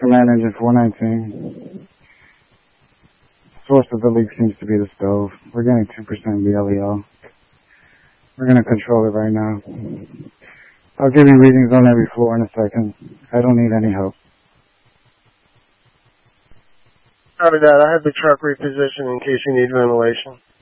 Command engine 419. Source of the leak seems to be the stove. We're getting 2% BLEO. We're going to control it right now. I'll give you readings on every floor in a second. I don't need any help. Copy that. I have the truck repositioned in case you need ventilation.